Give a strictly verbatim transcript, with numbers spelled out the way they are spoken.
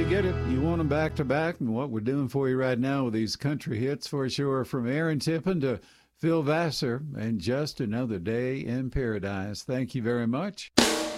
get it. You want them back to back, and what we're doing for you right now with these country hits for sure, from Aaron Tippin to Phil Vassar and Just Another Day in Paradise. Thank you very much.